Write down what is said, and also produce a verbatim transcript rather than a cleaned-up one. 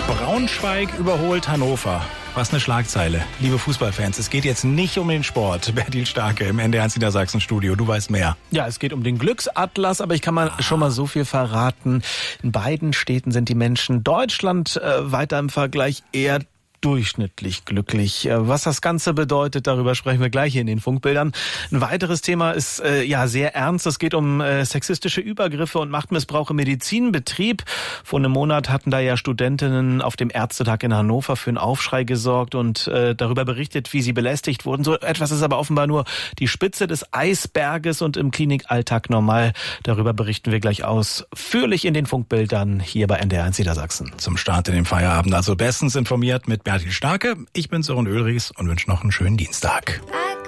Braunschweig überholt Hannover. Was eine Schlagzeile. Liebe Fußballfans, es geht jetzt nicht um den Sport. Bertil Starke im N D R eins Niedersachsen-Studio. Du weißt mehr. Ja, es geht um den Glücksatlas, aber ich kann mal ah. schon mal so viel verraten. In beiden Städten sind die Menschen Deutschland äh, weiter im Vergleich eher durchschnittlich glücklich. Was das Ganze bedeutet, darüber sprechen wir gleich hier in den Funkbildern. Ein weiteres Thema ist äh, ja sehr ernst. Es geht um äh, sexistische Übergriffe und Machtmissbrauch im Medizinbetrieb. Vor einem Monat hatten da ja Studentinnen auf dem Ärztetag in Hannover für einen Aufschrei gesorgt und äh, darüber berichtet, wie sie belästigt wurden. So etwas ist aber offenbar nur die Spitze des Eisberges und im Klinikalltag normal. Darüber berichten wir gleich ausführlich in den Funkbildern hier bei N D R eins Niedersachsen. Zum Start in den Feierabend also bestens informiert mit Bertil Starke. Ich bin Sören Ölries und wünsche noch einen schönen Dienstag.